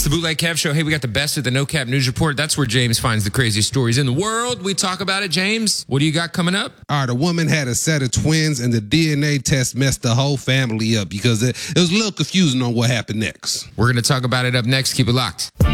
the Bootleg Kev Show. Hey, we got the best of the No Cap News Report. That's where James finds the craziest stories in the world. We talk about it. James, what do you got coming up? All right, a woman had a set of twins, and the DNA test messed the whole family up because it was a little confusing on what happened next. We're going to talk about it up next. Keep it locked.